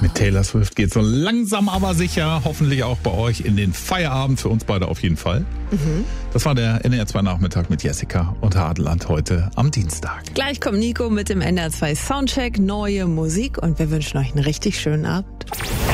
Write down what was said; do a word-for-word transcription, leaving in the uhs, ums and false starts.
Mit Taylor Swift geht so langsam aber sicher, hoffentlich auch bei euch in den Feierabend, für uns beide auf jeden Fall. Mhm. Das war der N D R zwei Nachmittag mit Jessica und Hadeland heute am Dienstag. Gleich kommt Nico mit dem N D R zwei Soundcheck, neue Musik und wir wünschen euch einen richtig schönen Abend.